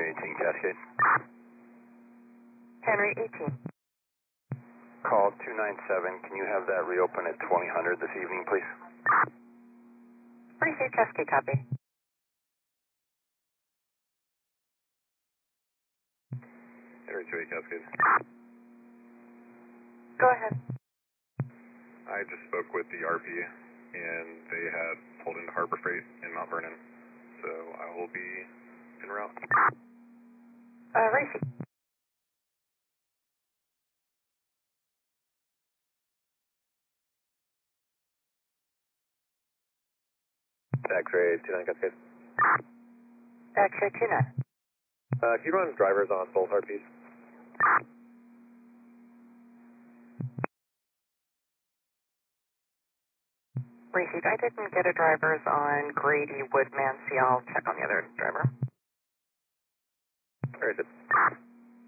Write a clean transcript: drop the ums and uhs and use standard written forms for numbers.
Henry 18 Cascade. Henry 18. Call 297. Can you have that reopen at 2000 this evening, please? Received Cascade, copy. Henry 28 Cascade. Go ahead. I just spoke with the RP, and they had pulled into Harbor Freight in Mount Vernon, so I will be en route. Received. X-ray 29 Cascade. X-ray 29. Can you run drivers on both RPs? Received. I didn't get a driver's on Grady, Woodman. See, I'll check on the other driver. Very good.